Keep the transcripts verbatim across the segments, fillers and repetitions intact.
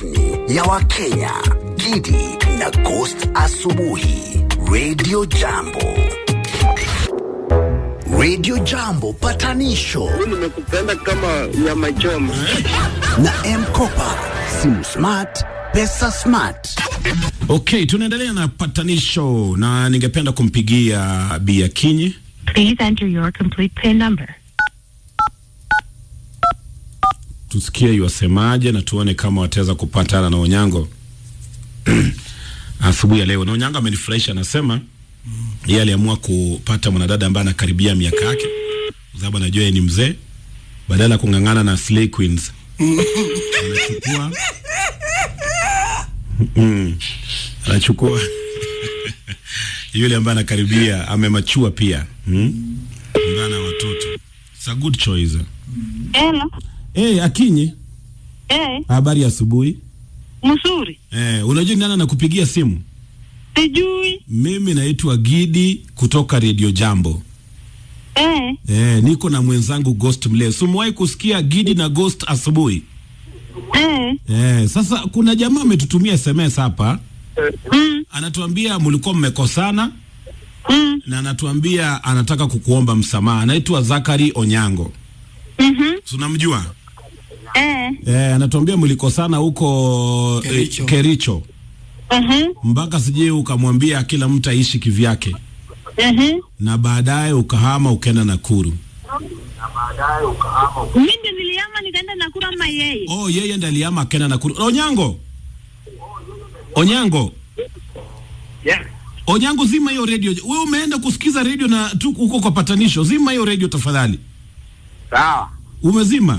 rasmi ya Wakenya. Gidi na Ghost asubuhi. Radio Jambo. Radio Jambo patanisho. Nimekupenda kama nyama choma. Na M-Kopa. Simu smart, pesa smart. Okay, tunaendelea na patanisho na ningependa kumpigia Bi Akinyi. Please enter your complete PIN number. Tusikie yuasemaje na tuone kama wataweza kupatana na Onyango asubuhi ya leo. Na Onyango amenifurahisha, anasema yeye aliamua kupata mwanadada ambaye anakaribia miaka yake, sababu anajua yeye ni mzee, badala kungangana na Slay Queens. Anachukua mm, anachukua yule ambaye anakaribia, amemachua pia. Mm? Mbana watoto. It's a good choice. Hello. Eh, hey, Akinyi. Eh. Hey. Habari asubuhi. Mzuri. Eh, unajua nani anakupigia simu? Sijui. Mimi naitwa Gidi kutoka Radio Jambo. Eh. Eh, niko na mwenzangu Ghost Mle. Sumwahi kusikia Gidi na Ghost asubuhi? Eh. Eh, sasa kuna jamaa ametutumia S M S hapa. Mm. Anatuambia mlikuwa mmekosana. Mm. Na anatuambia anataka kukuomba msamaha. Anaitwa Zakari Onyango. Mhm. Tunamjua? Eh. Eh, anatuambia mlikosana huko Kericho. Eh, Kericho. Mhm. Mpaka sije ukamwambia kila mtu aishi kivyake. Mhm. Na baadaye ukahama ukaenda Nakuru. Na baadaye ukahama. Mimi ndiye nilihama nikaenda Nakuru ama yeye? Oh, yeye ndiye alihama akaenda Nakuru. Onyango. Onyango. Yeah. Onyango, zima hiyo radio. Wewe umeenda kusikiza radio na tu uko kwa patanisho. Zima hiyo radio tafadhali. Sawa. Umezima?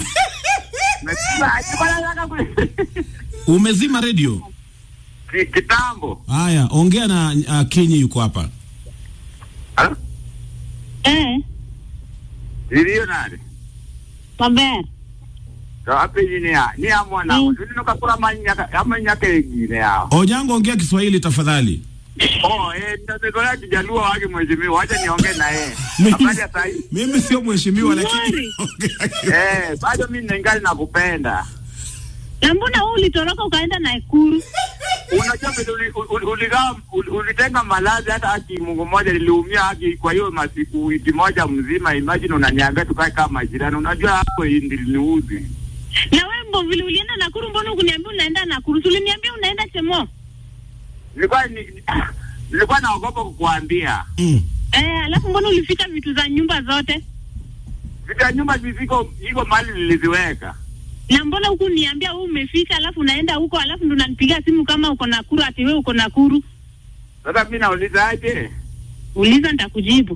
Umezima radio? Kitambo. Haya, ongea na uh, Kinyi yuko hapa. Halo? Eh. Ndio nani? Maber. Hapo ni ya, ni ya mwana. Mm. Ndio kakura manyaka, amanyaka ingine yao. Onyango, ongea Kiswahili tafadhali. Oh, eh, ndio kwa Kijaluo wake mheshimiwa, acha niongee na yeye. Habari ya sai. Mimi sio mheshimiwa lakini eh, bado mimi ningali nakupenda. Na mbona wewe ulitoroka ukaenda Nakuru? Unajua vile uligaa ulitenga malazi, hata haki Mungu mmoja niliumia haki kwa hiyo masiku wiki moja mzima. Imagine unaniambia tukae kama jirani. Unajua hapo ndiliniudhi. Na wewe mbona vile ulienda Nakuru, mbona ukuniambia unaenda Nakuru? Uliniambia unaenda Chemo. Nilikuwa ni, nilikuwa naogopa kukuambia. Mm. Eh, alafu mbona ulifika vitu za nyumba zote? Vitu za nyumba ziko iko mali niliziweka. Na mbona huku niambia wewe umefika alafu unaenda huko alafu ndo unanipigia simu kama uko Nakuru ati wewe uko Nakuru? Sasa mimi nauliza aje? Uliza nitakujibu.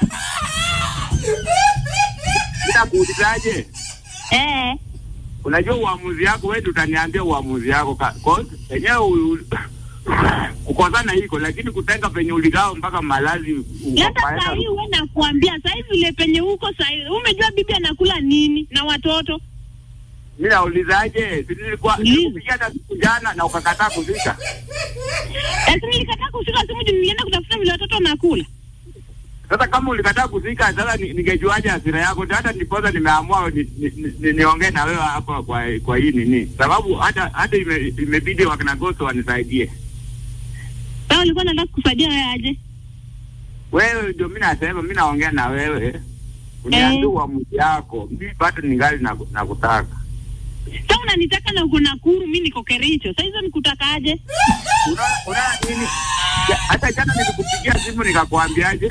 Nitakuuliza aje? Eh. Unajua uamuzi wako wewe, utaniambia uamuzi wako kwa yenyewe kukosana hiko, lakini kutenga penye uligao mpaka malazi hata sasa hivi wewe nakuambia sasa hivi ile penye huko sasa umejua bibi anakula nini na watoto. Mimi naulizaje? Sisi nilikuwa nilipigia hata siku jana na ukakataa kufika. Lakini nilikataa kufika simu, nilienda kutafuta vile watoto wanakula. Sasa kama ulikataa kufika, sasa ningejuaje hasira yako? Hata nipoza nimeamua niongee na wewe hapa kwa kwa hii nini? Sababu hata hata imebidi wakina Ghost wanisaidie. Sasa ulikuwa unataka kusaidia wewe aje? Wewe ndio mimi nasema, mimi naongea na wewe. Uniambie uamuzi yako. Mimi bado ningali na nakutaka. Sasa unanitaka na uko Nakuru, mimi niko Kericho. Sasa hizo nikutaka aje? Una una nini? Hata jana nilikupigia simu nikakwambiaje?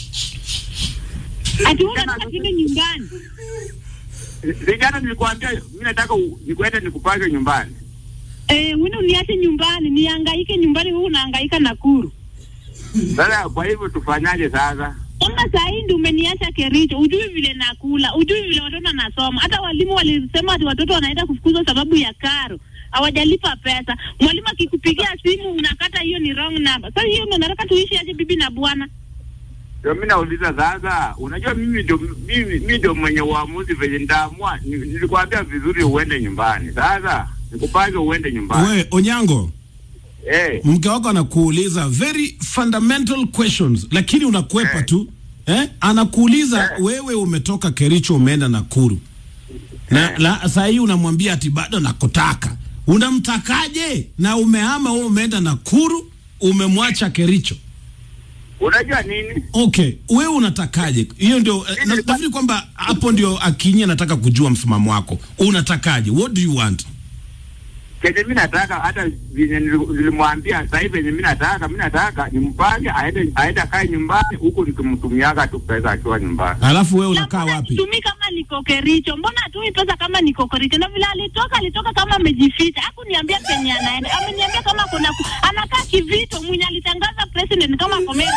Ati unataka kitu nyumbani. Jana nilikwambia mimi nataka nikuende nikupage nyumbani. Eh, wewe uniache nyumbani, nihangaike nyumbani, wewe unahangaika Nakuru. Sasa kwa hivyo tufanyaje sasa? Kama saa hii ndio umeniacha Kericho, ujui vile nakula, ujui vile watoto wanasoma. Hata walimu walisema ati watoto wanaenda kufukuzwa sababu ya karo. Hawajalipa pesa. Mwalimu akikupigia simu unakata, hiyo ni wrong number. Sasa hiyo ndio nataka tuishi aje bibi na bwana? Ndio mimi nauliza sasa. Unajua mimi ndio mimi mimi ndio mwenye uamuzi vile ndaamua. Nilikwambia vizuri uende nyumbani. Sasa nikupage uende nyumbani. Wewe Onyango. Eh. Mke wako anakuuliza very fundamental questions lakini unakwepa eh. tu. Eh? Anakuuliza eh. wewe umetoka Kericho umeenda Nakuru. Na la saa hii unamwambia ati bado nakutaka. Unamtakaje na umehama wewe umeenda Nakuru, umemwacha Kericho? Unajua nini? Okay, wewe unatakaje? Hiyo ndio nafikiri kwamba hapo ndio Akinyi anataka kujua msimamo wako. Unatakaje? What do you want? Kile mimi nataka hata nilimwambia sasa hivi mimi nataka mimi nataka nimpange aende aende kae nyumbani huko nikimtumiaga tu pesa akiwa nyumbani. Alafu wewe unakaa wapi? Tumi kama niko Kericho. Mbona atumi pesa kama niko Kericho? Na vile alitoka alitoka kama amejificha. Hakuniambia penye anaenda. Ameniambia kama kuna anakaa kivito mwenye alitangaza president kama Amerika.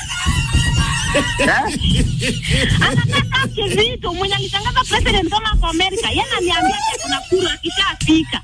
Anataka kivito mwenye alitangaza president kama Amerika. Yeye ananiambia kuna kura kishafika.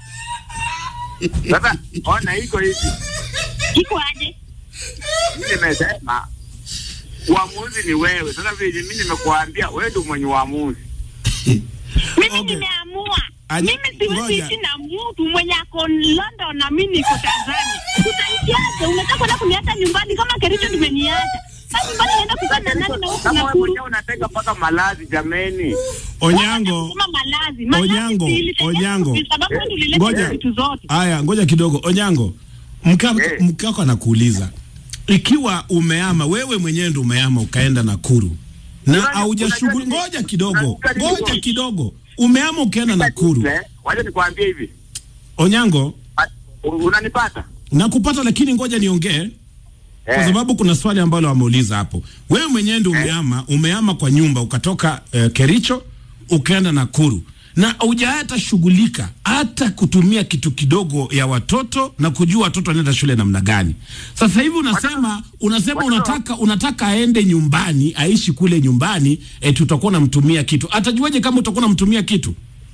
Sasa ona iko hivi. Iko aje? Mimi nimesema uamuzi ni wewe. Sasa vile mimi nimekuambia wewe ndio mwenye uamuzi. Mimi Okay. nimeamua. Aje, Mimi siwezi ngoja. ishi na mtu mwenye ako London na mimi niko Tanzania. Utaiaje? Unataka kwenda kuniacha nyumbani kama Kericho nimeniacha. Sasa nyumbani naenda kukaa na nani na huko Kama wewe Nakuru? mwenyewe unataka mpaka malazi jameni. Onyango. Kama malazi. Malazi Onyango, ilitengenezwa Onyango. kwa sababu ndio lileta Ngoja. vitu zote. Haya, ngoja kidogo. Onyango. Mkako Eh. mkako anakuuliza. Ikiwa umeama wewe mwenyewe ndio umeama ukaenda Nakuru. Na Unajua- haujashughuli unajua- ngoja kidogo. unajua- Ngoja kidogo. Umeama ukaenda Nakuru. Eh, wacha nikwambie hivi. Onyango, Ah, unanipata? nakupata lakini ngoja niongee. Kwa Eh. sababu kuna swali ambalo wameuliza hapo. Wewe mwenyewe ndio umeama, umeama kwa nyumba ukatoka uh, Kericho ukaenda Nakuru. Na hujahata shughulika hata kutumia kitu kidogo ya watoto na kujua watoto wanaenda shule namna gani. Sasa hivi unasema unasema Watoto- unataka unataka aende nyumbani, aishi kule nyumbani, eti utakuwa unamtumia kitu. Atajuaje kama utakuwa unamtumia kitu?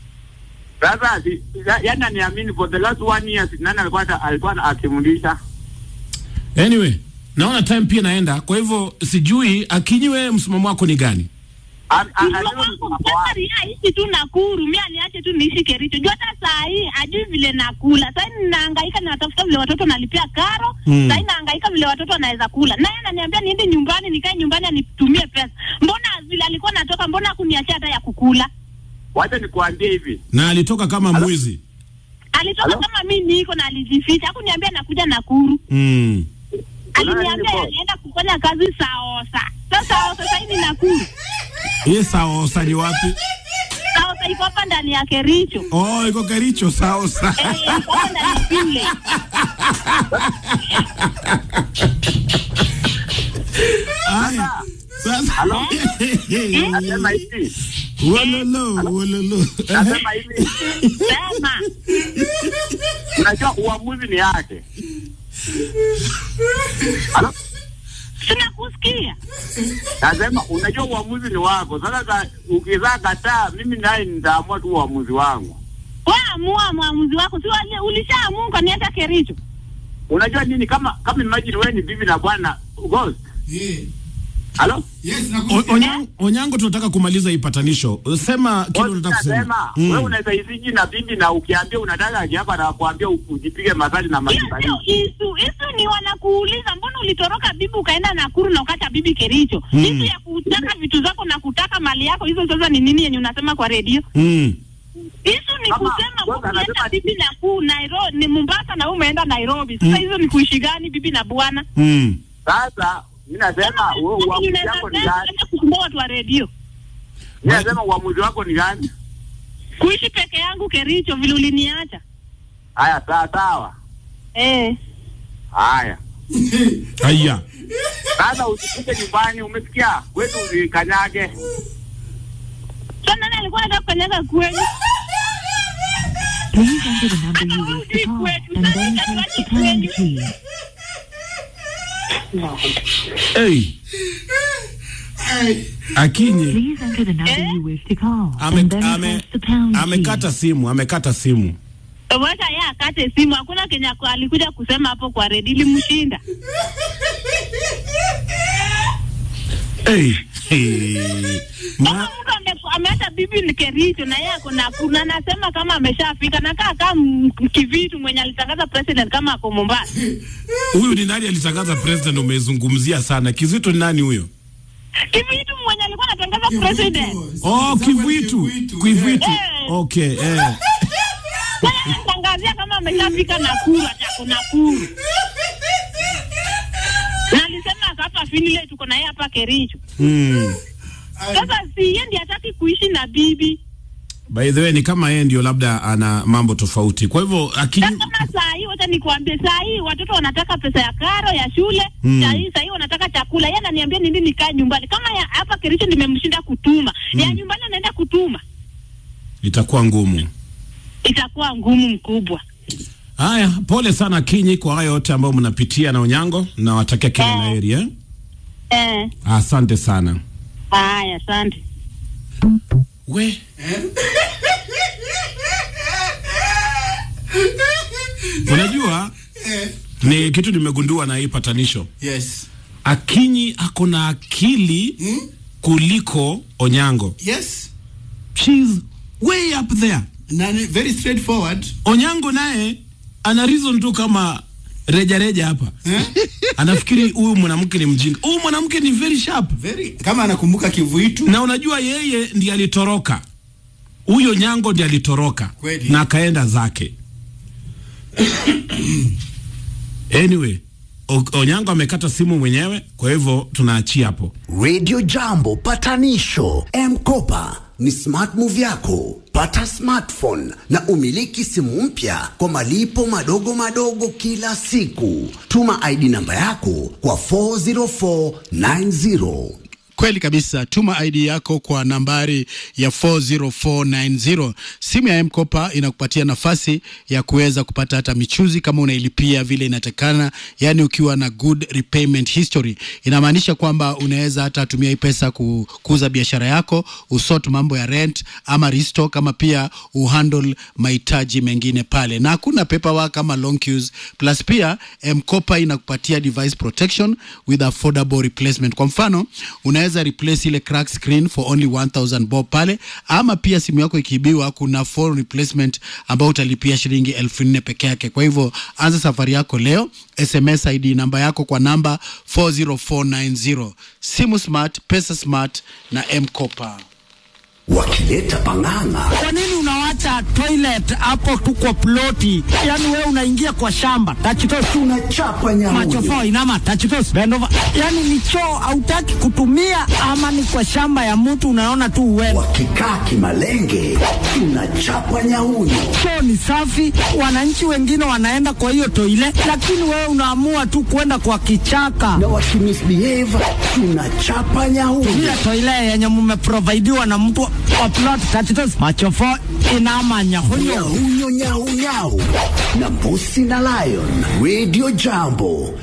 Sasa si- ya- yana niamini for the last one year nani alikuwa ata- alikuwa akimlisha. Anyway, naona time pia naenda. Kwa hivyo sijui Akinyi, wewe msimamo wako ni gani? Am- a- Mama alivyo wangu msimamo sasa wake. aishi tu Nakuru, mimi aniache tu niishi Kericho. Jua hata saa hii ajui vile nakula. Sasa ninahangaika natafuta vile watoto nalipia karo. Mm. Sasa nahangaika vile watoto wanaweza kula. Naye ananiambia niende nyumbani, nikae nyumbani anitumie pesa. Mbona vile alikuwa natoka, mbona kuniachia hata ya kukula? Wacha nikwambie hivi. Na alitoka kama Hello? mwizi. Alitoka Hello? kama mimi niko na alijificha. Hakuniambia nakuja Nakuru. Mm. Aliniambia Unani- anaenda kufanya kazi Saosa. Sasa Saosa sasa hivi Nakuru. Ye sawa ni wapi? Saosa iko hapa ndani ya Kericho. Oh, iko Kericho sawa sawa. Eh, iko hapa ndani ya shule. Haya. Sasa. Halo? Nasema hivi. Wololo, wololo. Nasema hivi. Sema. Unajua uamuzi ni yake. Halo? Sina kusikia. Nasema unajua uamuzi ni wako. Sasa ka- ukizaa kataa mimi naye nitaamua tu uamuzi wangu. Wewe amua maamuzi wako. Si wale ulishaamua kaniacha Kericho. Unajua nini kama kama imagine wewe ni bibi na bwana Ghost. Yeah. Halo? Yes, O- nakusikia. Onyango, Onyango tunataka kumaliza hii patanisho. Sema kile Ghost unataka kusema. nasema Mm. wewe unaweza isiji na bibi na ukiambia unataka aje hapa na kuambia ujipige masali na Hiyo masali. sio isu. Isu ni wanakuuliza mbona ulitoroka bibi ukaenda Nakuru na ukacha bibi Kericho. Mm. Isu ya kutaka vitu zako na kutaka mali yako, hizo sasa ni nini yenye unasema kwa redio? Mm. Hizo ni Kama- kusema kwanza ukienda anasema- bibi na ku Nairobi ni Mombasa na wewe umeenda Nairobi. Sasa hizo ni kuishi gani bibi na bwana? Mm. Sasa mimi nasema wewe uamuzi wako ni gani? kusumbua watu wa redio. Mimi nasema uamuzi wako ni gani? Kuishi peke yangu Kericho vile uliniacha. Haya sawa sawa. Eh. Haya. Haya. Sasa usifike nyumbani umesikia? Kwetu usikanyage. Sasa nani alikuwa anataka kukanyaga kweli? Please enter the number you wish to call and then press the pound key. Hey, Ay, Akinyi Please enter the number Eh? you wish to call ame, and then ame, press the pound key. amekata simu, amekata simu. Wacha yeye akate simu. Hakuna Kenya kwa alikuja kusema hapo kwa redio ilimshinda. Hey, hey. Kama Ma, mtu ame- ameacha bibi ni Kericho na yeye ako Nakuru na anasema kama ameshafika na kaa kama kivitu mwenye alitangaza president kama ako Mombasa. huyu ni nani alitangaza president? Umezungumzia sana. Kizito ni nani huyo? Kivitu mwenye alikuwa anatangaza president. Oh, Kivitu. Kivitu. Eh. Okay, eh. Sasa anatangazia kama ameshafika Nakuru, atako Nakuru. Na alisema hapa Finlay tuko na yeye hapa Kericho. Mm. Sasa si yeye ndiye hataki kuishi na bibi. By the way, ni kama yeye ndio labda ana mambo tofauti. Kwa hivyo akini kama saa hii wacha nikwambie, saa hii watoto wanataka pesa ya karo ya shule, mm. saa hii saa hii wanataka chakula. Yeye ananiambia nini nikae nyumbani. Kama ya hapa Kericho nimemshinda kutuma. Mm. Ya nyumbani anaenda kutuma. Itakuwa ngumu. Itakuwa ngumu mkubwa. Haya, pole sana Kinyi kwa hayo yote ambayo mnapitia na Onyango, na watakia kila eh. laheri eh. Eh. Asante sana. Haya, asante. We eh? Unajua eh. ni kitu nimegundua na hii patanisho. Yes. Akinyi ako na akili hmm? kuliko Onyango. Yes. She's way up there. Na very straightforward. Onyango naye ana reason tu kama reja reja hapa. Eh? Anafikiri huyu mwanamke ni mjinga. Huyu mwanamke ni very sharp. Very. Kama anakumbuka Kivuitu. Na unajua yeye ndiye alitoroka. Huyo Nyango ndiye alitoroka. Kweli. Na akaenda zake. Anyway, Onyango amekata simu mwenyewe, kwa hivyo tunaachia hapo. Radio Jambo patanisho. M-Kopa ni smart move yako. Pata smartphone na umiliki simu mpya kwa malipo madogo madogo kila siku. Tuma I D namba yako kwa four zero four nine zero. Kweli kabisa, tuma I D yako kwa nambari ya four zero four nine zero. Simu ya M-Kopa inakupatia nafasi ya kuweza kupata hata michuzi kama unailipia vile inatakana, yani ukiwa na good repayment history. Inamaanisha kwamba unaweza hata tumia hii pesa kukuza biashara yako, usort mambo ya rent ama restock, kama pia uhandle mahitaji mengine pale. Na hakuna paperwork kama long queues. Plus pia M-Kopa inakupatia device protection with affordable replacement. Kwa mfano, unaweza replace ile crack screen for only one thousand bob pale, ama pia simu yako ikibiwa kuna phone replacement ambao utalipia shilingi elfu nne peke yake. Kwa hivyo anza safari yako leo. S M S I D namba yako kwa namba four zero four nine zero. Simu smart, pesa smart na M-Kopa. Wakileta panganga. Kwa nini unawacha toilet hapo tu kwa ploti? Yaani wewe unaingia kwa shamba. Tachitos tunachapa nyamu. Machofo inama tachitos bend over. Yaani ni choo hautaki kutumia ama ni kwa shamba ya mtu unaona tu wewe. Wakikaa kimalenge tunachapa nyauni. Choo ni safi, wananchi wengine wanaenda kwa hiyo toilet, lakini wewe unaamua tu kwenda kwa kichaka. Na wakimisbehave tunachapa nyauni. Ile toilet yenye mmeprovidiwa na mtu upload tachitos machofo inama nyahunyo nyahunyo nyahunyo na Mbusi na Lion. Radio Jambo.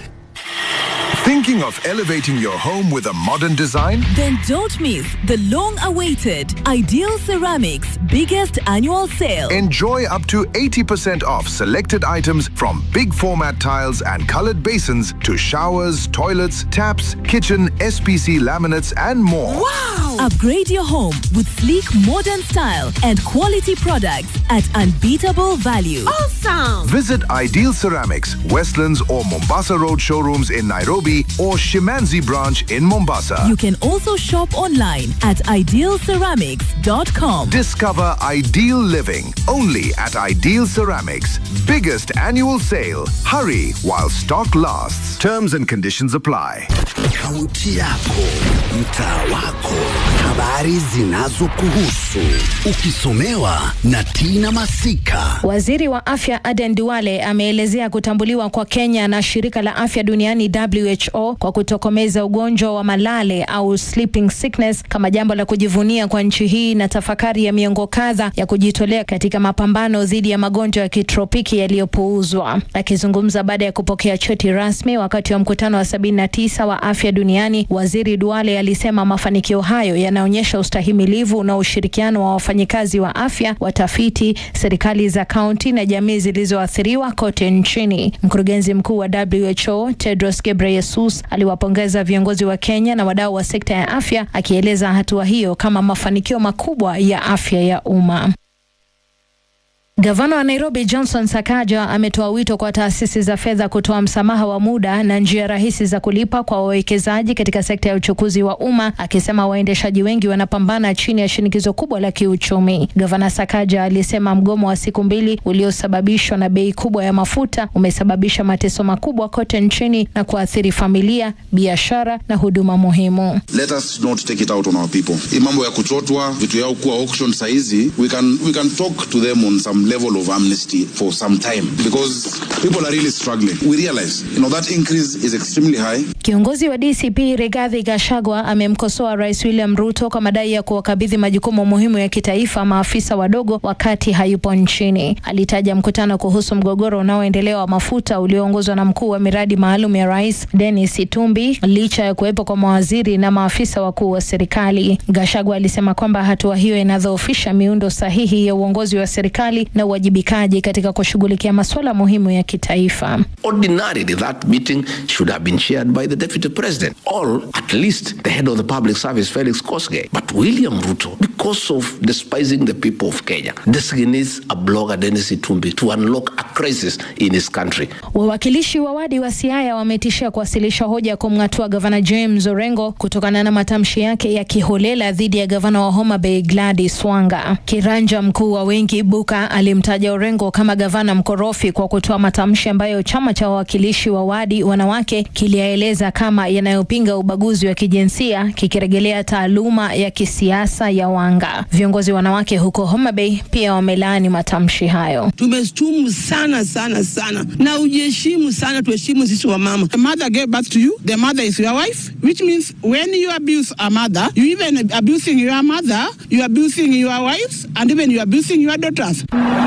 Thinking of elevating your home with a modern design? Then don't miss the long-awaited Ideal Ceramics biggest annual sale. Enjoy up to eighty percent off selected items from big format tiles and colored basins to showers, toilets, taps, kitchen, S P C laminates and more. Wow! Upgrade your home with sleek modern style and quality products at unbeatable value. Awesome! Visit Ideal Ceramics, Westlands or Mombasa Road showrooms in Nairobi or Shimanzi branch in Mombasa. You can also shop online at ideal ceramics dot com. Discover ideal living only at Ideal Ceramics. Biggest annual sale. Hurry while stock lasts. Terms and conditions apply. Kaunti yako, mtaa wako, habari zinazokuhusu, ukisomewa na Tina Masika. Waziri wa Afya Aden Duale ameelezea kutambuliwa kwa Kenya na shirika la afya duniani W H O kwa kutokomeza ugonjwa wa malale au sleeping sickness kama jambo la kujivunia kwa nchi hii na tafakari ya miongo kadha ya kujitolea katika mapambano dhidi ya magonjwa ya kitropiki yaliyopuuzwa. Akizungumza baada ya kupokea cheti rasmi wakati wa mkutano wa sabini na tisa wa afya duniani, Waziri Duale alisema mafanikio hayo yanaonyesha ustahimilivu na ushirikiano wa wafanyikazi wa afya, watafiti, serikali za kaunti na jamii zilizoathiriwa kote nchini. Mkurugenzi mkuu wa W H O Tedros Ghebreyesus aliwapongeza viongozi wa Kenya na wadau wa sekta ya afya, akieleza hatua hiyo kama mafanikio makubwa ya afya ya umma. Gavana wa Nairobi Johnson Sakaja ametoa wito kwa taasisi za fedha kutoa msamaha wa muda na njia rahisi za kulipa kwa wawekezaji katika sekta ya uchukuzi wa umma, akisema waendeshaji wengi wanapambana chini ya shinikizo kubwa la kiuchumi. Gavana Sakaja alisema mgomo wa siku mbili uliosababishwa na bei kubwa ya mafuta umesababisha mateso makubwa kote nchini na kuathiri familia, biashara na huduma muhimu. Let us not take it out on our people. Hii mambo ya kuchotwa vitu yao kuwa auction saizi, we can we can talk to them on some level of amnesty for some time because people are really struggling. We realize, you know, that increase is extremely high. Kiongozi wa D C P Rigathi Gachagua amemkosoa Rais William Ruto kwa madai ya kuwakabidhi majukumu muhimu ya kitaifa maafisa wadogo wakati hayupo nchini. Alitaja mkutano kuhusu mgogoro unaoendelea wa mafuta ulioongozwa na mkuu wa miradi maalum ya Rais Dennis Itumbi licha ya kuwepo kwa mawaziri na maafisa wakuu wa serikali. Gachagua alisema kwamba hatua hiyo inadhoofisha miundo sahihi ya uongozi wa serikali na uwajibikaji katika kushughulikia masuala muhimu ya kitaifa. Ordinarily that meeting should have been chaired by the Deputy President or at least the head of the public service Felix Kosgei. But William Ruto, because of despising the people of Kenya, designates a blogger Dennis Itumbi to unlock a crisis in his country. Wawakilishi wa wadi wa Siaya wametishia kuwasilisha hoja kumng'atua Gavana James Orengo kutokana na matamshi yake ya kiholela dhidi ya Gavana wa Homa Bay Gladys Wanga. Kiranja mkuu wa wengi Buka alimtaja Orengo kama gavana mkorofi kwa kutoa matamshi ambayo chama cha wawakilishi wa wadi wanawake kilieleza kama yanayopinga ubaguzi wa kijinsia, kikirejelea taaluma ya kisiasa ya Wanga. Viongozi wanawake huko Homa Bay pia wamelaani matamshi hayo. Tumeshtumu sana sana sana na ujiheshimu sana, tuheshimu sisi wa mama. The mother gave birth to you, the mother is your wife, which means when you abuse a mother, you even abusing your mother, you abusing your wives, and even you abusing your daughters.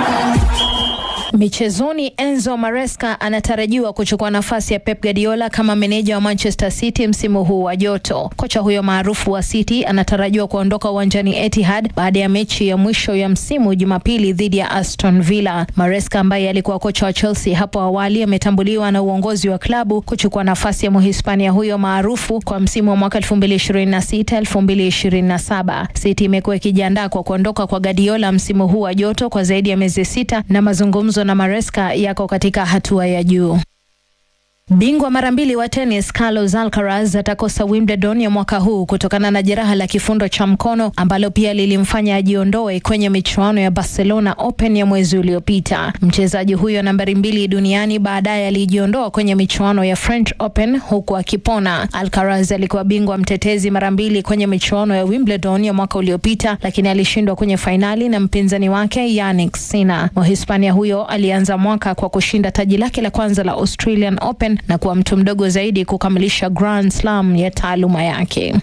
Michezoni, Enzo Maresca anatarajiwa kuchukua nafasi ya Pep Guardiola kama meneja wa Manchester City msimu huu wa joto. Kocha huyo maarufu wa City anatarajiwa kuondoka uwanjani Etihad baada ya mechi ya mwisho ya msimu Jumapili dhidi ya Aston Villa. Maresca ambaye alikuwa kocha wa Chelsea hapo awali ametambuliwa na uongozi wa klabu kuchukua nafasi ya Mhispania huyo maarufu kwa msimu wa mwaka elfu mbili ishirini na sita elfu mbili ishirini na saba. City imekuwa ikijiandaa kwa kuondoka kwa Guardiola msimu huu wa joto kwa zaidi ya miezi sita na mazungumzo na Maresca yako katika hatua ya juu. Bingwa mara mbili wa tennis Carlos Alcaraz atakosa Wimbledon ya mwaka huu kutokana na jeraha la kifundo cha mkono ambalo pia lilimfanya ajiondoe kwenye michuano ya Barcelona Open ya mwezi uliopita. Mchezaji huyo nambari mbili duniani baadaye alijiondoa kwenye michuano ya French Open huku akipona. Alcaraz alikuwa bingwa mtetezi mara mbili kwenye michuano ya Wimbledon ya mwaka uliopita, lakini alishindwa kwenye fainali na mpinzani wake Jannik Sinner. Mhispania huyo alianza mwaka kwa kushinda taji lake la kwanza la Australian Open na kuwa mtu mdogo zaidi kukamilisha Grand Slam ya taaluma yake.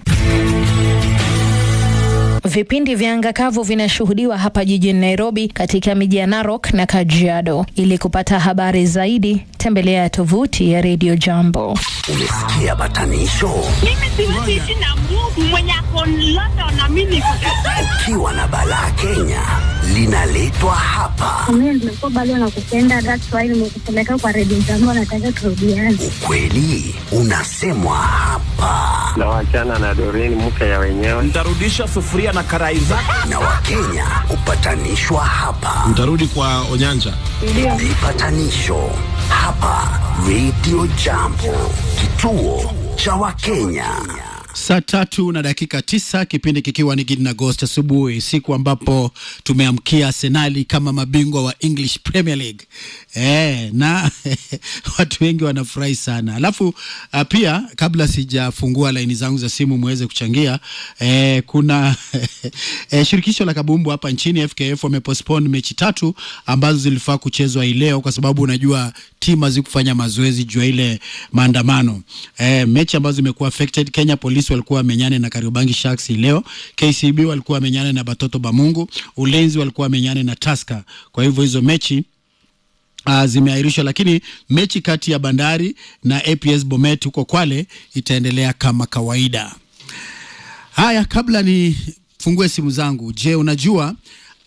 Vipindi vya anga kavu vinashuhudiwa hapa jijini Nairobi katika miji ya Narok na Kajiado. Ili kupata habari zaidi, tembelea tovuti ya Radio Jambo. Umesikia batanisho? Mimi siwezi ishi na Mungu mwenye ako London na mimi ukiwa na balaa Kenya linaletwa hapa. Mimi nimekuwa bado nakupenda, that's why nimekupeleka kwa Radio Jambo, nataka turudiane. Ukweli unasemwa hapa. Na wachana na Doreen mke ya wenyewe. Nitarudisha sufuria na karai zako. Na Wakenya upatanishwa hapa. Mtarudi kwa Onyanja. Ndio. Vipatanisho hapa Radio Jambo, kituo cha Wakenya. Saa tatu na dakika tisa, kipindi kikiwa ni Gideon Agost asubuhi, siku ambapo tumeamkia Arsenali kama mabingwa wa English Premier League. Eh, na watu wengi wanafurahi sana. Alafu uh, pia kabla sijafungua laini zangu za simu muweze kuchangia, eh, kuna eh, shirikisho la kabumbu hapa nchini F K F wamepostpone mechi tatu ambazo zilifaa kuchezwa ileo kwa sababu unajua timu hazikufanya mazoezi juu ile maandamano. Eh, mechi ambazo zimekuwa affected, Kenya Police walikuwa wamenyane na Kariobangi Sharks leo, K C B walikuwa wamenyane na Batoto Bamungu, Ulinzi walikuwa wamenyane na Tusker. Kwa hivyo hizo mechi Uh, zimeahirishwa, lakini mechi kati ya Bandari na A P S Bomet huko Kwale itaendelea kama kawaida. Haya, kabla ni fungue simu zangu, je, unajua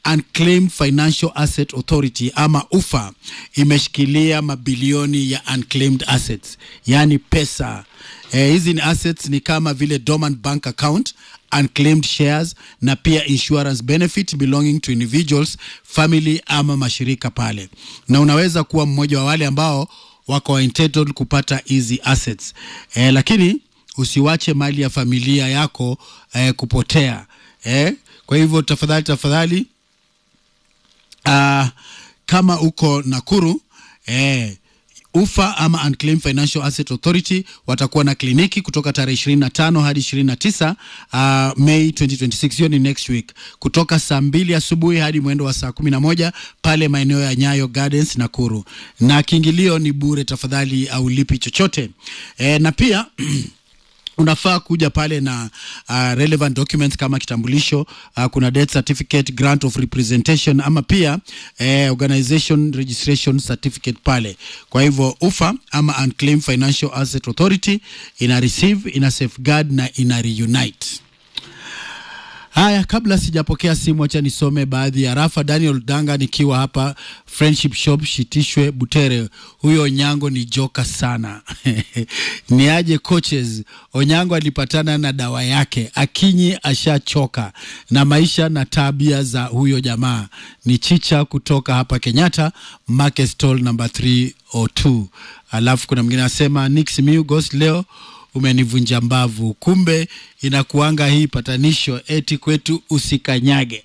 Unclaimed Financial Asset Authority ama U F A imeshikilia mabilioni ya unclaimed assets, yani pesa. Eh, hizi ni assets ni kama vile dormant bank account, unclaimed shares na pia insurance benefit belonging to individuals, family ama mashirika pale. Na unaweza kuwa mmoja wa wale ambao wako entitled kupata hizi assets. Eh, lakini usiwache mali ya familia yako eh, kupotea. Eh, kwa hivyo tafadhali tafadhali uh, kama uko Nakuru eh U F A ama Unclaimed Financial Asset Authority watakuwa na kliniki kutoka tarehe ishirini na tano hadi ishirini na tisa uh, May twenty twenty-six. Hiyo ni next week, kutoka saa mbili asubuhi hadi mwendo wa saa kumi na moja pale maeneo ya Nyayo Gardens Nakuru, na kiingilio ni bure tafadhali, au lipi chochote. E, na pia unafaa kuja pale na uh, relevant documents kama kitambulisho, uh, kuna death certificate, grant of representation ama pia uh, organization registration certificate pale. Kwa hivyo U F A ama Unclaimed Financial Asset Authority ina receive, ina safeguard na ina reunite. Haya, kabla sijapokea simu, acha nisome baadhi ya rafa. Daniel Danga nikiwa hapa Friendship Shop Shitishwe Butere. Huyo Onyango ni joka sana. Ni aje coaches, Onyango alipatana na dawa yake. Akinyi ashachoka na maisha na tabia za huyo jamaa. Ni Chicha kutoka hapa Kenyatta, Market Stall number three oh two. Alafu kuna mwingine anasema Nix Miu Ghost leo umenivunja mbavu. Kumbe inakuanga hii patanisho eti kwetu usikanyage.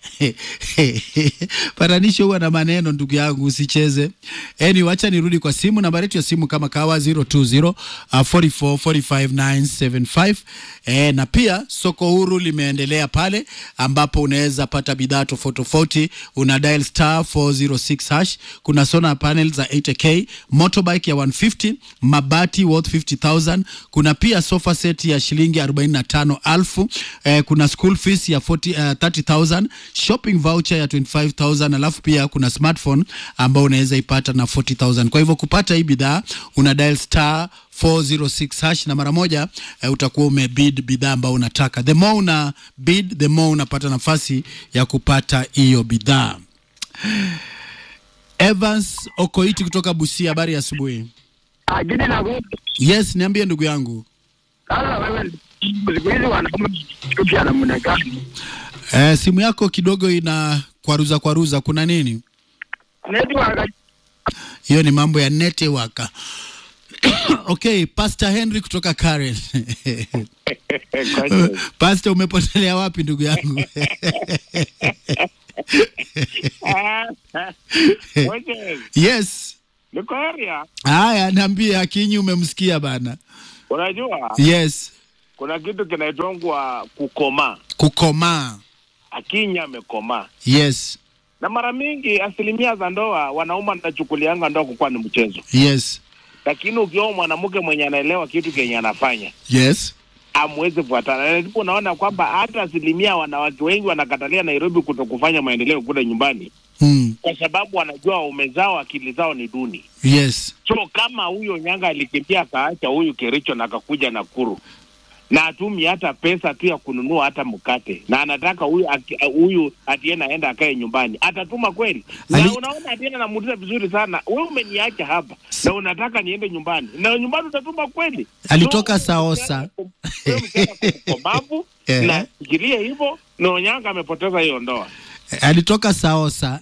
Patanisho huwa na maneno ndugu yangu, usicheze. Eni, wacha nirudi kwa simu. Namba yetu ya simu kama kawa zero two zero four four four five nine seven five. E, na pia soko huru limeendelea pale ambapo unaweza pata bidhaa tofauti tofauti. Una dial star four zero six hash. Kuna solar panel za eighty thousand, motorbike ya one fifty, mabati worth fifty thousand. Kuna pia sofa set ya shilingi arobaini na tano alfu. Eh, kuna school fees ya forty, uh, thirty thousand, shopping voucher ya twenty-five thousand, alafu pia kuna smartphone ambao unaweza ipata na forty thousand. Kwa hivyo kupata hii bidhaa una dial star four zero six hash na mara moja uh, utakuwa umebid bidhaa ambao unataka. The more una bid, the more unapata nafasi ya kupata hiyo bidhaa. Evans Okoiti kutoka Busia, habari ya asubuhi. Yes, niambie ndugu yangu. Eh, simu yako kidogo ina kwaruza kwaruza, kuna nini? Network. Hiyo ni mambo ya network. Okay, Pastor Henry kutoka Karen. Pastor, umepotelea wapi ndugu yangu? Yes. Niko area. Haya, niambie Akinyi, umemsikia bana? Unajua? Yes. Kuna kitu kinaitwa kukoma. Kukoma. Akinyi amekoma. Yes. Na mara mingi asilimia za ndoa wanaume wanachukulianga ndoa kukuwa ni mchezo. Yes. Lakini ukiona mwanamke mwenye anaelewa kitu kenye anafanya, yes, amweze kufuatana. Na ndipo unaona kwamba hata asilimia wanawake wengi wanakatalia Nairobi kutokufanya maendeleo kule nyumbani. Mm. Kwa sababu wanajua umezao, akili zao ni duni. Yes. So kama huyo Nyanga alikimbia akaacha huyu Kericho na akakuja Nakuru, na atumi hata pesa tu ya kununua hata mkate, na anataka huyu huyu Atiena aenda akae nyumbani, atatuma kweli? Ali... na unaona Atiena namuuliza vizuri sana, wewe umeniacha hapa na unataka niende nyumbani, na nyumbani utatuma kweli? Alitoka so, Saosa kwa babu yeah. Na fikiria hivyo, na Nyanga amepoteza hiyo ndoa. Alitoka Saosa.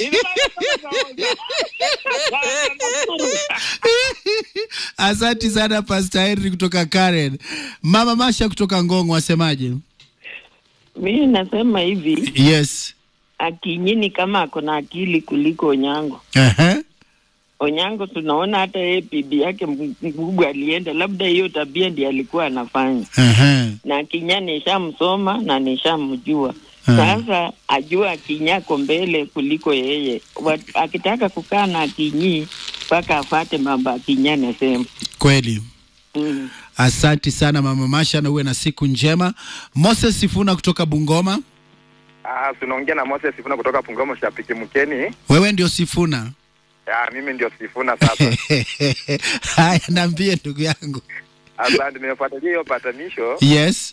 Asante sana Pastor Henry kutoka Karen. Mama Masha kutoka Ngongo, wasemaje? Mimi nasema hivi. Yes. Akinyini kama akona akili kuliko Onyango. Uh-huh. Onyango tunaona hata yeye bibi yake mkubwa alienda, labda hiyo tabia ndiye alikuwa anafanya. Uh-huh. Na Akinya nishamsoma na nishamjua. Sasa ajua Akinyako mbele kuliko yeye. Wat, akitaka kukaa na Akinyi mpaka afate mambo Akinya nasema. Kweli. Mm. Asante sana Mama Masha, na uwe na siku njema. Moses Sifuna kutoka Bungoma. Ah, tunaongea na Moses Sifuna kutoka Bungoma, Shapiki Mkeni. Wewe ndio Sifuna? Ya, mimi ndio Sifuna sasa. Haya, niambie ndugu yangu. Asante, nimefuatilia hiyo patanisho. Yes.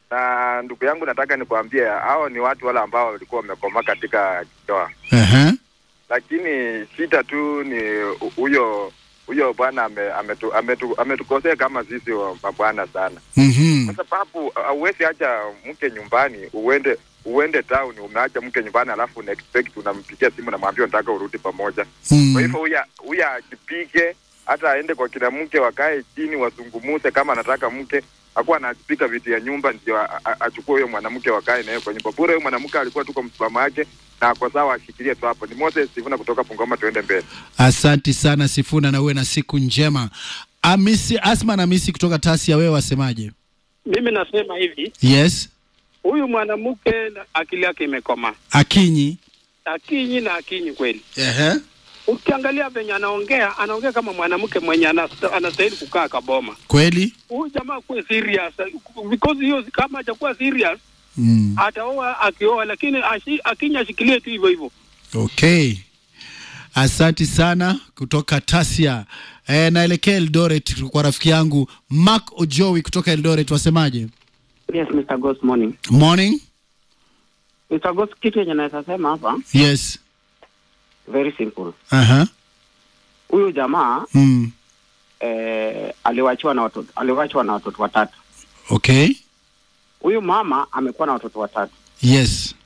Na ndugu yangu nataka nikwambie hao ni watu wale ambao walikuwa wamekoma katika ndoa. Uh-huh. Lakini shida tu ni huyo huyo bwana ame, ametu, ametu, ametukosea kama sisi wa mabwana sana. Mhm. Kwa sababu hauwezi acha mke nyumbani uende uende town umeacha mke nyumbani alafu una expect unampigia simu na mwambie unataka urudi pamoja. Mm. Kwa hivyo huya huya ajipige hata aende kwa kila mke wakae chini wazungumuse kama anataka mke hakuwa anapika vitu ya nyumba ndio achukue huyo mwanamke wakae naye kwa nyumba. Bure huyo mwanamke alikuwa tu kwa msimamo wake na kwa sawa ashikilie tu hapo. Ni Moses Sifuna kutoka Bungoma, tuende mbele. Asante sana Sifuna na uwe na siku njema. Amisi Asma na Misi kutoka Tasia, wewe wasemaje? Mimi nasema hivi. Yes. Huyu mwanamke akili yake imekoma. Akinyi. Akinyi na akinyi kweli. Ehe. Ukiangalia venye anaongea, anaongea kama mwanamke mwenye anastahili kukaa kaboma. Kweli? Huyu jamaa kuwe serious because hiyo kama hajakuwa serious mm. ataoa akioa, lakini ashi, akinya ashikilie tu hivyo hivyo. Okay. Asante sana kutoka Tasia. Eh, naelekea Eldoret kwa rafiki yangu Mark Ojowi kutoka Eldoret, wasemaje? Yes, Mister Ghost, morning. Morning. Mister Ghost, kitu yenye naweza sema hapa. Yes. Very simple. Aha. Huyu jamaa mm. eh, aliwachwa na watoto, aliwachwa na watoto watatu. Okay. Huyu mama amekuwa na watoto watatu. Yes.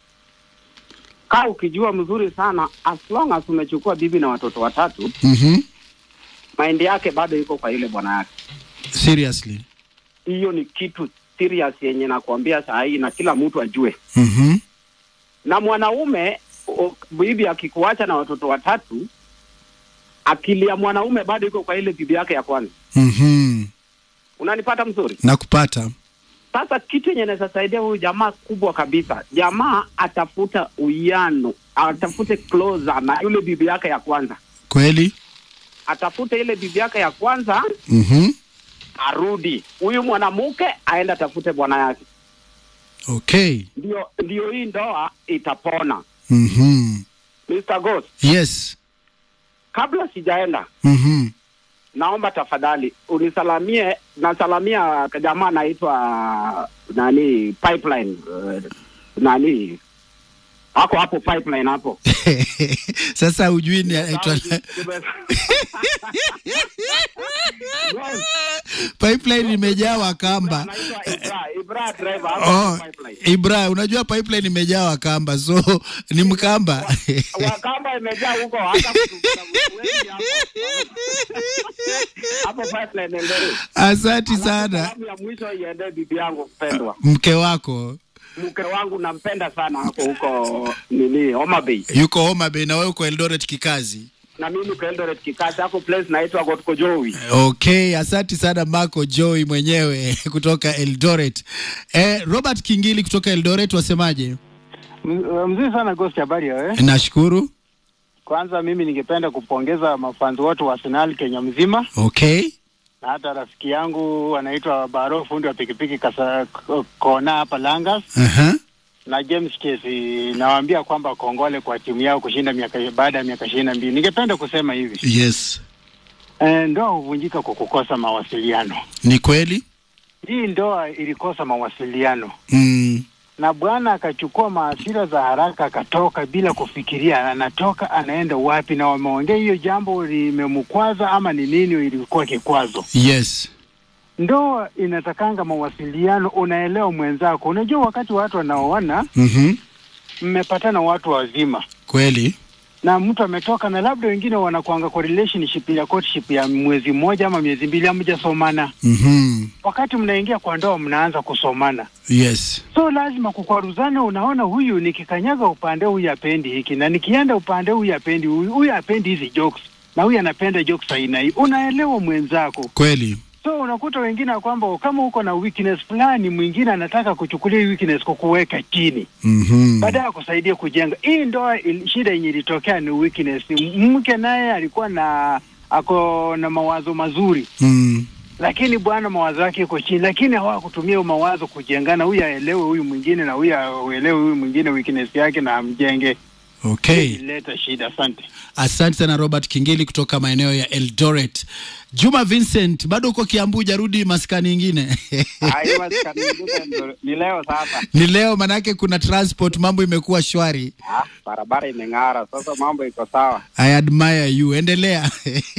Kaa ukijua mzuri sana, as long as umechukua bibi na watoto watatu, Mhm. maindi yake bado iko kwa ile bwana yake. Seriously. Hiyo ni kitu serious yenye nakwambia saa hii na kila mtu ajue. Mhm. Na mwanaume o, bibi akikuacha na watoto watatu, akili ya mwanaume bado iko kwa ile bibi yake ya kwanza. Mhm. Unanipata mzuri? Nakupata. Sasa kitu yenye naweza saidia huyu jamaa kubwa kabisa, jamaa atafuta uwiano, atafute closer na yule bibi yake ya kwanza. Kweli? Atafute ile bibi yake ya kwanza, Mhm. arudi. Huyu mwanamke aenda tafute bwana yake. Okay. Ndio ndio hii ndoa itapona. Mhm. Mister Ghost. Yes. Kabla sijaenda, Mhm. naomba tafadhali unisalamie, nasalamia jamaa anaitwa nani Pipeline uh, nani hapo hapo Pipeline hapo. Sasa hujui ni aitwa Pipeline imejaa wakamba. Ibra, Ibra driver Oh, hapo Pipeline. Ibra, unajua Pipeline imejaa wakamba, so ni mkamba. Wakamba imejaa huko hata kutukana wengi hapo. Hapo Pipeline ndio. Asante sana. Salamu ya mwisho iende bibi yangu mpendwa. Mke wako. Mke wangu nampenda sana hapo huko nini Homa Bay. Yuko Homa Bay na wewe uko Eldoret kikazi. Na mimi uko Eldoret kikazi hapo place naitwa Gotko Joey. Okay, asante sana Marco Joey mwenyewe kutoka Eldoret. Eh, Robert Kingili kutoka Eldoret, wasemaje? Mzuri sana Ghost, habari wewe? Nashukuru. Kwanza mimi ningependa kupongeza mafanzi wote wa Arsenal Kenya mzima. Okay. Na hata rafiki yangu anaitwa Baro, fundi wa pikipiki kasa kona hapa Langas. Aha. Na James Kesi, nawaambia kwamba kongole kwa timu yao kushinda miaka baada ya miaka ishirini na mbili. Ningependa kusema hivi. Yes. Eh, ndoa huvunjika kwa kukosa mawasiliano. Ni kweli? Hii ndoa ilikosa mawasiliano. Mm. Na bwana akachukua maasira za haraka akatoka bila kufikiria anatoka anaenda wapi, na wameongea hiyo jambo limemkwaza ama ni nini ilikuwa kikwazo. Yes. Ndoa inatakanga mawasiliano, unaelewa mwenzako. Unajua wakati watu wanaoana, Mhm. mmepatana watu wazima. Kweli? Na mtu ametoka na labda wengine wanakuanga kwa relationship ya courtship ya mwezi mmoja ama miezi mbili hamjasomana. Mhm. Wakati mnaingia kwa ndoa mnaanza kusomana. Yes. So lazima kukwaruzana, unaona huyu nikikanyaga upande huyu apendi hiki na nikienda upande huyu apendi huyu, huyu apendi hizi jokes na huyu anapenda jokes aina hii. Unaelewa mwenzako. Kweli. So unakuta wengine kwamba kama uko na weakness fulani, mwingine anataka kuchukulia weakness kukuweka chini. Mhm. Baada ya kusaidia kujenga. Hii ndoa il, shida yenye ilitokea ni weakness. Mke naye alikuwa na ako na mawazo mazuri. Mm. Lakini bwana mawazo yake iko chini, lakini hawakutumia mawazo kujengana, huyu aelewe huyu mwingine na huyu aelewe huyu mwingine weakness yake na amjenge. Okay. Ileta shida. Asante. Asante sana Robert Kingili kutoka maeneo ya Eldoret. Juma Vincent, bado uko Kiambu, jarudi maskani nyingine? Hayo maskani nyingine ni leo sasa. Ni leo manake kuna transport, mambo imekuwa shwari. Ah, barabara imeng'ara sasa, mambo iko sawa. I admire you. Endelea.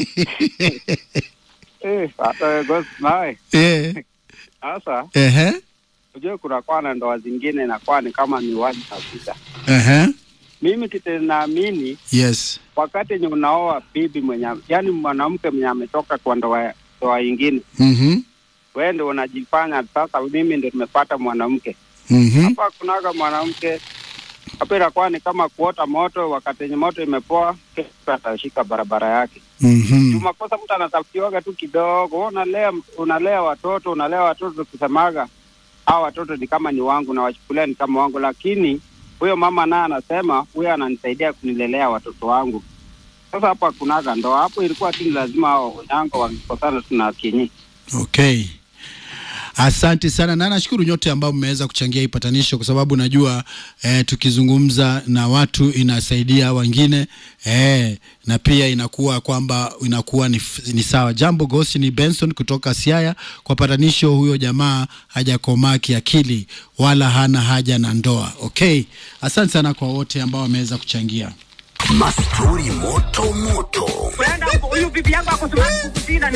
Eh, hata ghost nawe. Eh. Sasa. Ehe. Unajua kuna kwa na ndoa zingine na kwa ni kama ni wazi kabisa. Ehe. Mimi kitu naamini, yes, wakati yenye unaoa bibi mwenye, yani mwanamke mwenye ametoka kwa ndoa ndoa nyingine, mhm, wewe ndio unajifanya sasa mimi ndio nimepata mwanamke. Mhm. Hapa kunaga mwanamke hapa, inakuwa ni kama kuota moto, wakati yenye moto imepoa, kesho atashika barabara yake. Mhm. Tumakosa mtu anatafutiwaga tu kidogo, unalea unalea watoto, unalea watoto kusemaga hao watoto ni kama ni wangu na wachukulia ni kama wangu, lakini huyo mama naye anasema huyo ananisaidia kunilelea watoto wangu. Sasa hapa kunaga ndoa, hapo ilikuwa tu lazima hao yango wangekosana tuna kinyi. Okay. Asante sana na nashukuru nyote ambao mmeweza kuchangia ipatanisho, kwa sababu najua eh, tukizungumza na watu inasaidia wengine eh, na pia inakuwa kwamba inakuwa ni, ni sawa. Jambo Gosi ni Benson kutoka Siaya. Kwa patanisho, huyo jamaa hajakomaa kiakili wala hana haja na ndoa. Okay. Asante sana kwa wote ambao wameweza kuchangia. Mastori moto moto. Brenda, huyu bibi yangu akusema kukutina ni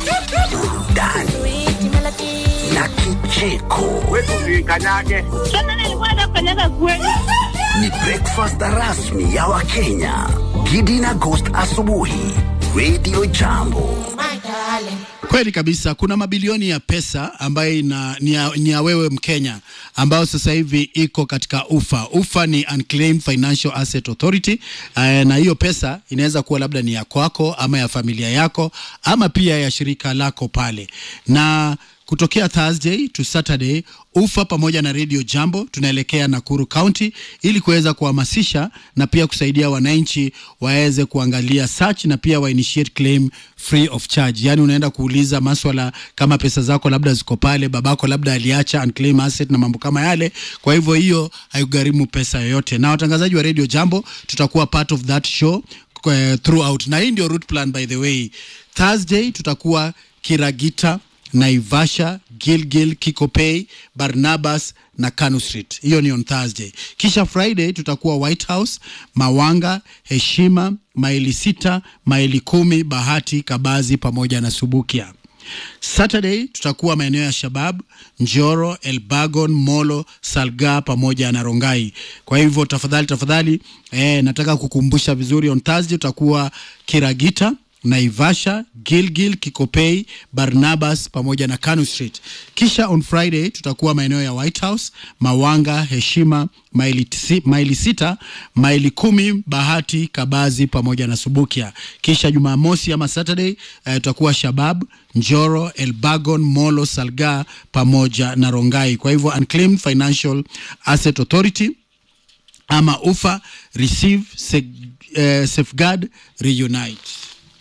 burudani na kicheko. wewe kanyage. Sasa nilikuwa na kanyaga kweli. Ni breakfast rasmi ya Wakenya. Gidi na Ghost asubuhi. Radio Jambo. Kweli kabisa, kuna mabilioni ya pesa ambayo ina, ni, ya, ni ya wewe Mkenya ambao sasa hivi iko katika ufa. Ufa ni Unclaimed Financial Asset Authority. Uh, na hiyo pesa inaweza kuwa labda ni ya kwako ama ya familia yako ama pia ya shirika lako pale. Na kutokea Thursday to Saturday, Ufa pamoja na Radio Jambo tunaelekea Nakuru County ili kuweza kuhamasisha na pia kusaidia wananchi waweze kuangalia search na pia wa initiate claim free of charge. Yani unaenda kuuliza maswala kama pesa zako labda ziko pale, babako labda aliacha unclaimed asset na mambo kama yale. Kwa hivyo hiyo haikugharimu pesa yoyote. Na watangazaji wa Radio Jambo tutakuwa part of that show uh, throughout. Na hii ndio route plan by the way. Thursday tutakuwa Kiragita, Naivasha, Gilgil, Kikopey, Barnabas na Kanu Street. Hiyo ni on Thursday. Kisha Friday tutakuwa White House, Mawanga, Heshima, maili sita, maili kumi, Bahati, Kabazi pamoja na Subukia. Saturday tutakuwa maeneo ya Shabab, Njoro, Elbagon, Molo, Salga pamoja na Rongai. Kwa hivyo tafadhali tafadhali eh, nataka kukumbusha vizuri, on Thursday tutakuwa Kiragita, Naivasha, Gilgil, Kikopey, Barnabas pamoja na Kanu Street. Kisha on Friday tutakuwa maeneo ya White House, Mawanga, Heshima, maili, tisi, maili sita, maili kumi, Bahati, Kabazi pamoja na Subukia. Kisha Jumamosi ama Saturday uh, tutakuwa Shabab, Njoro, Elbagon, Molo, Salga pamoja na Rongai. Kwa hivyo Unclaimed Financial Asset Authority ama Ufa, receive, seg, uh, safeguard, reunite.